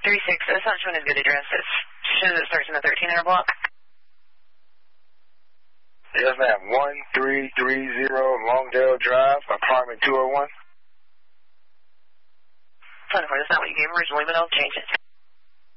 3-6, that's not showing as good address. It shows it starts in the 13 block. Yes, ma'am. 1330 Longdale Drive, apartment 201. 24, that's not what you gave originally, but I'll change it.